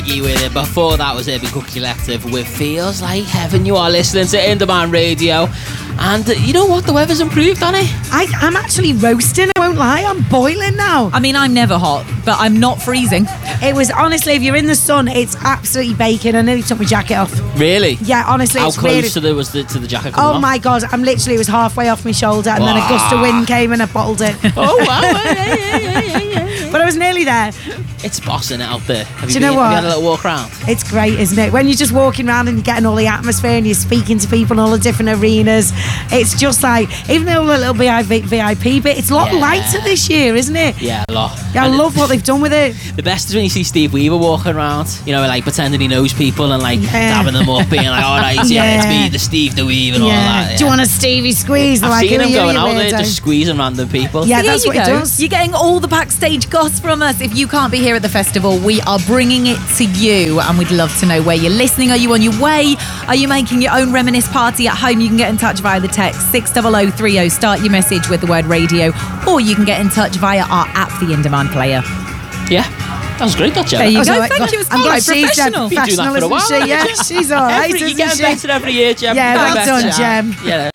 with it. Before that was Urban Cookie Collective with Feels Like Heaven. You are listening to In Demand Radio. And you know what? The weather's improved, hasn't it? I'm actually roasting, I won't lie. I'm boiling now. I mean, I'm never hot, but I'm not freezing. It was, honestly, if you're in the sun, it's absolutely baking. I nearly took my jacket off. Really? Yeah, honestly, How it's close weird. was to the jacket coming Oh off? my God, it was halfway off my shoulder, and then a gust of wind came and I bottled it. Oh, wow. Yeah. But I was nearly there. It's bossing it out there. Do you know what? Have you had a little walk around? It's great, isn't it? When you're just walking around and you're getting all the atmosphere and you're speaking to people in all the different arenas, it's just like, even though a little VIP bit, it's a lot lighter this year, isn't it? Yeah, a lot. Yeah, I love what they've done with it. The best is when you see Steve Weaver walking around, you know, like pretending he knows people and like dabbing them up, being like, all right, it's me, the Steve the Weaver and all that. Yeah. Do you want a Stevie squeeze? I've Like, seen who him are going you, out there weirdo? just squeezing random people. Yeah, So that's what there it you go. does. You're getting all the backstage goss from us. If you can't be here at the festival, we are bringing it to you, and we'd love to know where you're listening. Are you on your way? Are you making your own reminisce party at home? You can get in touch via the text 60030. Start your message with the word radio, or you can get in touch via our app, the In Demand player. Yeah, that was great, that Gemma. There you go. Like, Thank you. It's I'm glad quite she's professional. Been doing that for a while, isn't she? Yeah, she's all right, You're isn't getting she? better every year, Gem. Yeah, You're well getting done, better. Gem. Yeah,